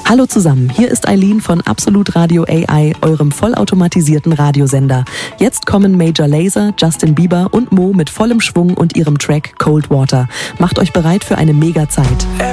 Hallo zusammen, hier ist Eileen von Absolut Radio AI, eurem vollautomatisierten Radiosender. Jetzt kommen Major Lazer, Justin Bieber und Mo mit vollem Schwung und ihrem Track Cold Water. Macht euch bereit für eine Mega-Zeit.